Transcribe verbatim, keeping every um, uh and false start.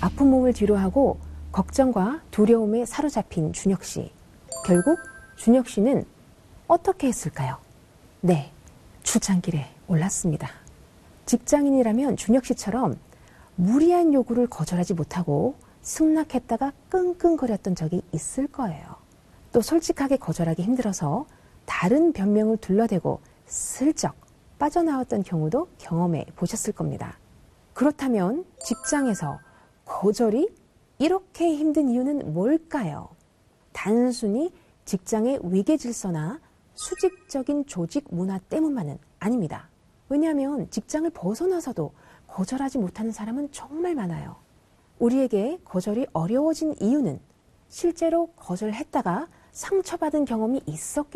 아픈 몸을 뒤로하고 걱정과 두려움에 사로잡힌 준혁 씨. 결국 준혁 씨는 어떻게 했을까요? 네, 출장길에 올랐습니다. 직장인이라면 준혁 씨처럼 무리한 요구를 거절하지 못하고 승낙했다가 끙끙거렸던 적이 있을 거예요. 또 솔직하게 거절하기 힘들어서 다른 변명을 둘러대고 슬쩍 빠져나왔던 경우도 경험해 보셨을 겁니다. 그렇다면 직장에서 거절이 이렇게 힘든 이유는 뭘까요? 단순히 직장의 위계 질서나 수직적인 조직 문화 때문만은 아닙니다. 왜냐하면 직장을 벗어나서도 거절하지 못하는 사람은 정말 많아요. 우리에게 거절이 어려워진 이유는 실제로 거절했다가 상처받은 경험이 있었기